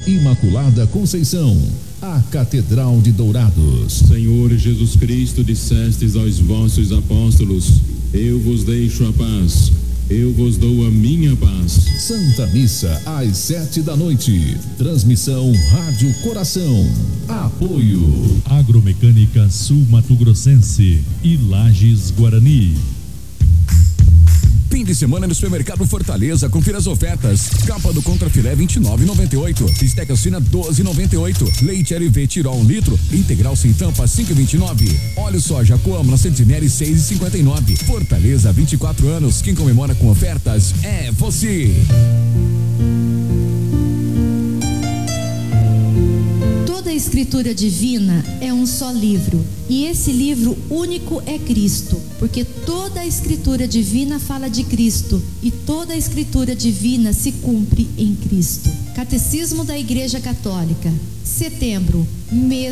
Imaculada Conceição, a Catedral de Dourados. Senhor Jesus Cristo, dissestes aos vossos apóstolos: eu vos deixo a paz, eu vos dou a minha paz. Santa Missa às 19h. Transmissão Rádio Coração. Apoio Agromecânica Sul Mato Grossense e Lages Guarani. Fim de semana no Supermercado Fortaleza, confira as ofertas. Capa do contrafilé 29,98. Bisteca suína 12,98. Leite LV Tirol 1 litro, integral sem tampa 5,29. Óleo soja Coamo na Centinere 6,59. Fortaleza, 24 anos. Quem comemora com ofertas é você. Toda a escritura divina é um só livro, e esse livro único é Cristo, porque toda a escritura divina fala de Cristo e toda a escritura divina se cumpre em Cristo. Catecismo da Igreja Católica, setembro, mês